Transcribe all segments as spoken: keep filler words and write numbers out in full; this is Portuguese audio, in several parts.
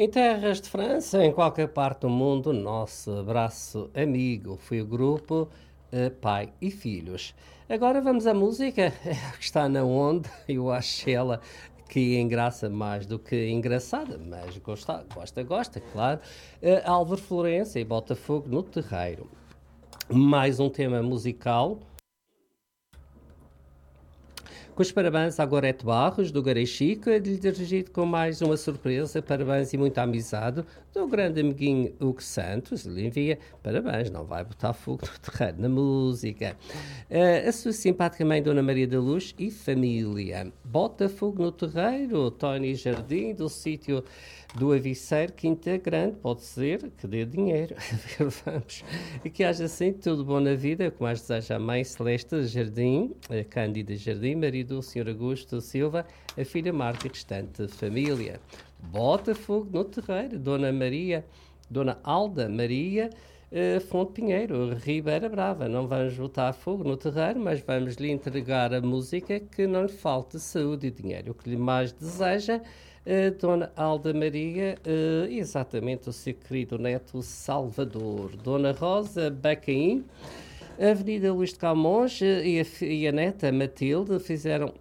Em terras de França, em qualquer parte do mundo, nosso abraço amigo foi o grupo eh, Pai e Filhos. Agora vamos à música que está na onda, eu acho ela que engraça mais do que engraçada, mas gosta, gosta, gosta, claro. Eh, Álvaro Florença e Botafogo no Terreiro. Mais um tema musical com os parabéns à Gorete Barros, do Garechica, dirigido com mais uma surpresa, parabéns e muita amizade, do grande amiguinho Hugo Santos, lhe envia parabéns, não vai botar fogo no terreno, na música. Uh, a sua simpática mãe, Dona Maria da Luz, e família. Bota fogo no terreiro, Tony Jardim, do sítio do Aviceiro, Quinta Grande, pode ser que dê dinheiro. Vamos. E que haja assim tudo bom na vida, como mais deseja a mãe Celeste Jardim, a Cândida Jardim, marido do senhor Augusto Silva, a filha Marta e restante família. Bota fogo no terreiro, Dona Maria, Dona Alda Maria, uh, Fonte Pinheiro, Ribeira Brava. Não vamos botar fogo no terreiro, mas vamos lhe entregar a música que não lhe falte saúde e dinheiro. O que lhe mais deseja, Uh, Dona Alda Maria, uh, exatamente o seu querido neto Salvador. Dona Rosa Bacaim, Avenida Luís de Camões uh, e, a, e a neta Matilde fizeram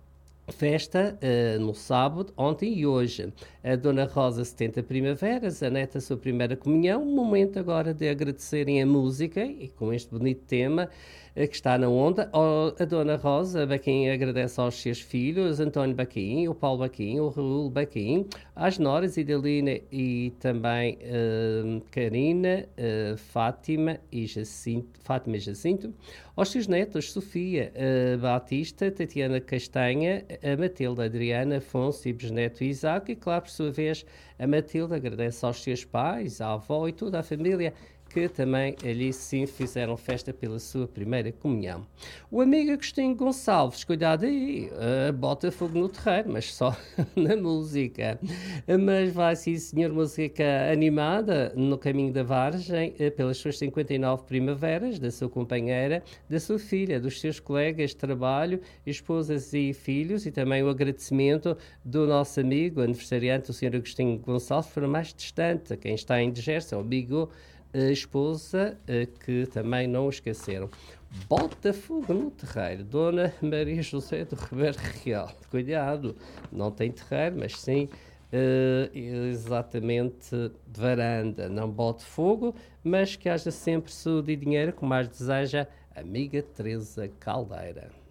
festa uh, no sábado, ontem e hoje. A Dona Rosa setenta primaveras, a neta sua primeira comunhão, um momento agora de agradecerem a música e com este bonito tema uh, que está na onda. Oh, a Dona Rosa Baquim agradece aos seus filhos, António Baquim, o Paulo Baquim, o Raul Baquim, às noras Idalina e também uh, Karina, uh, Fátima e Jacinto, Fátima e Jacinto, aos seus netos Sofia uh, Batista, Tatiana Castanha, a Matilde, Adriana, Afonso e Bisneto Isaac, e claro, por sua vez, a Matilde agradece aos seus pais, à avó e toda a família que também ali sim fizeram festa pela sua primeira comunhão. O amigo Agostinho Gonçalves, cuidado aí, uh, bota fogo no terreiro, mas só na música. Mas vai sim, senhor, música animada no caminho da Vargem, uh, pelas suas cinquenta e nove primaveras, da sua companheira, da sua filha, dos seus colegas de trabalho, esposas e filhos, e também o agradecimento do nosso amigo, aniversariante, o senhor Agostinho Gonçalves, para mais distante, a quem está em Digerça, o amigo, a esposa, que também não o esqueceram. Bota fogo no terreiro, Dona Maria José do Ribeiro Real. Cuidado, não tem terreiro, mas sim uh, exatamente varanda. Não bote fogo, mas que haja sempre saúde e dinheiro, como mais deseja a amiga Teresa Caldeira.